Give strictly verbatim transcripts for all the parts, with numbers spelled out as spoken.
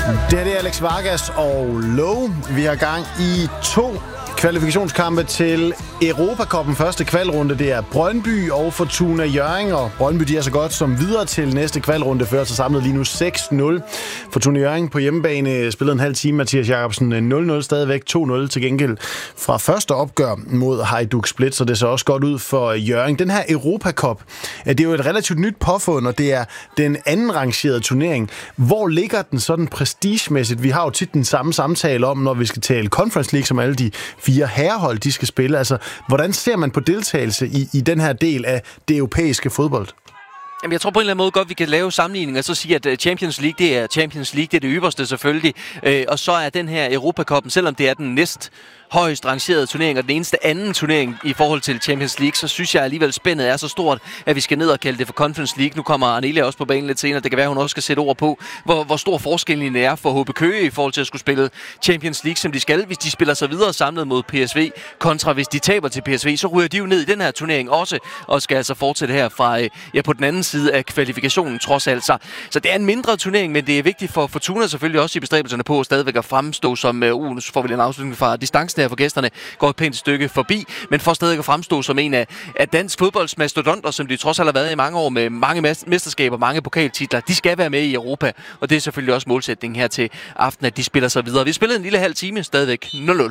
Det her det er Alex Vargas og Low. Vi har gang i to kvalifikationskampe til Europacupen. Første kvalrunde, det er Brøndby og Fortuna Hjørring, og Brøndby de er så godt som videre til næste kvalrunde, fører sig samlet lige nu seks nul. Fortuna Hjørring på hjemmebane spillede en halv time, Mathias Jacobsen nul nul, stadigvæk to nul til gengæld fra første opgør mod Hajduk Split, så det ser også godt ud for Hjørring. Den her Europacup, det er jo et relativt nyt påfund, og det er den anden rangerede turnering. Hvor ligger den sådan prestigemæssigt? Vi har jo tit den samme samtale om, når vi skal tale Conference League, som alle de fire herrehold, de skal spille. Altså, hvordan ser man på deltagelse i, i den her del af det europæiske fodbold? Jamen, jeg tror på en eller anden måde godt, vi kan lave sammenligninger og så sige, at Champions League, det er Champions League, det er det øverste selvfølgelig. Øh, og så er den her Europacupen, selvom det er den næst højst rangerede turnering, og den eneste anden turnering i forhold til Champions League, så synes jeg alligevel spændet er så stort, at vi skal ned og kalde det for Conference League. Nu kommer Arnelia også på banen lidt senere. Det kan være, at hun også skal sætte ord på, hvor, hvor stor forskellen er for H B Køge i forhold til at skulle spille Champions League, som de skal, hvis de spiller sig videre samlet mod P S V, kontra hvis de taber til P S V, så ryger de jo ned i den her turnering også, og skal altså fortsætte her fra, ja, på den anden side af kvalifikationen, trods alt. Så, så det er en mindre turnering, men det er vigtigt for Fortuna selvfølgelig også i bestræbelserne på at stadigvæk at fremstå som, uh, nu får vi en afslutning fra distancen her for gæsterne, går et pænt stykke forbi, men for stadig at fremstå som en af, af dansk fodbolds mastodonter, som de trods alt har været i mange år med mange mesterskaber, mange pokaltitler. De skal være med i Europa, og det er selvfølgelig også målsætningen her til aften, at de spiller sig videre. Vi spillede en lille halv time, stadigvæk nul nul.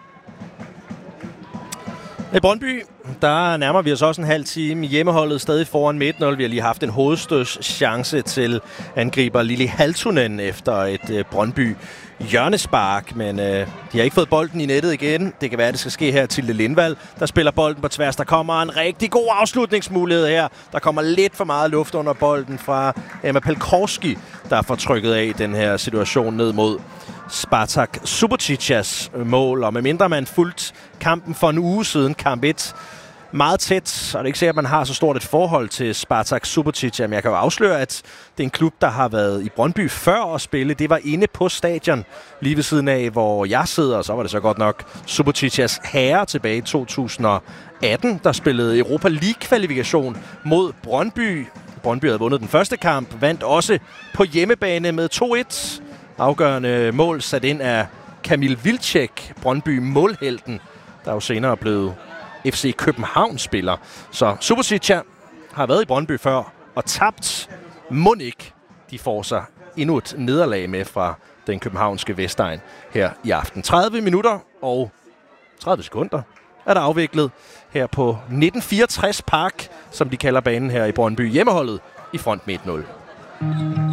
I Brøndby, der nærmer vi os også en halv time. Hjemmeholdet stadig foran med et nul. Vi har lige haft en hovedstøds chance til angriber Lili Haltunen efter et øh, Brøndby hjørnespark, men øh, de har ikke fået bolden i nettet igen. Det kan være, at det skal ske her til Lindvald, der spiller bolden på tværs. Der kommer en rigtig god afslutningsmulighed her. Der kommer lidt for meget luft under bolden fra Emma Pelkorski, der får trykket af den her situation ned mod Spartak Suboticias mål, og medmindre man fulgt kampen for en uge siden, kamp et, meget tæt, og det er ikke sikkert, at man har så stort et forhold til Spartak Subotica, men jeg kan jo afsløre, at det er en klub, der har været i Brøndby før at spille. Det var inde på stadion, lige ved siden af, hvor jeg sidder, og så var det så godt nok Suboticias herre tilbage i to tusind og atten, der spillede Europa League-kvalifikation mod Brøndby. Brøndby havde vundet den første kamp, vandt også på hjemmebane med to et. Afgørende mål sat ind af Kamil Vilcek, Brøndby målhelten, der jo senere er blevet F C København-spiller. Så Subotica har været i Brøndby før og tabt. Mon ikke, de får sig endnu et nederlag med fra den københavnske Vestegn her i aften. tredive minutter og tredive sekunder er der afviklet her på nitten fireogtres Park, som de kalder banen her i Brøndby. Hjemmeholdet i front med et nul.